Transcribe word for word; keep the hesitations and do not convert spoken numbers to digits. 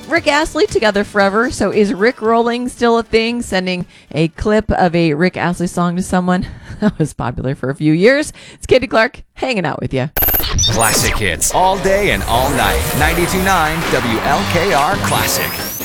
Rick Astley together forever. So is Rick rolling still a thing? Sending a clip of a Rick Astley song to someone? That was popular for a few years. It's Katie Clark hanging out with you. Classic hits all day and all night. ninety-two point nine W L K R Classic.